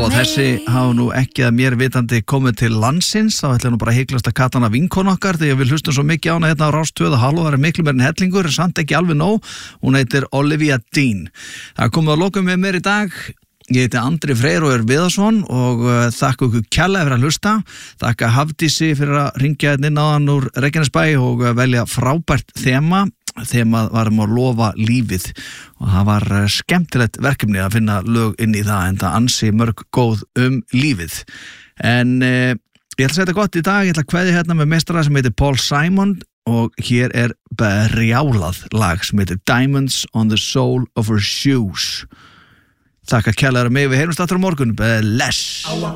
Þó að þessi hafa nú ekki að mér vitandi komið til landsins, þá ætla nú bara heiklast að kalla hana vinkon okkar, því að við hlustum svo mikið á hana hérna á Rás 2 og Halló, það er miklu meir en hellingur, samt ekki alveg nóg. Hún heitir Olivia Dean. Það er komið að lokum með mér í dag. Ég heiti Andri Freyr og Viðarsson og þakka ykkur kærlega fyrir að hlusta. Þakka Hafdísi fyrir að ringja inn á hann úr Reykjanesbæ og velja frábært þema. Þemað varum að lofa lífið og það var skemmtilegt verkefni að finna lög inn í það, en það ansi mörg góð lífið. En ég ætla að segja þetta gott í dag. Ég ætla að kveðja hérna með meistara sem heitir Paul Simon og hér er brjálað lag sem heitir Diamonds on the Sole of Her Shoes. Þakka kærlega mig, við heyrumst aftur á morgun. Bless.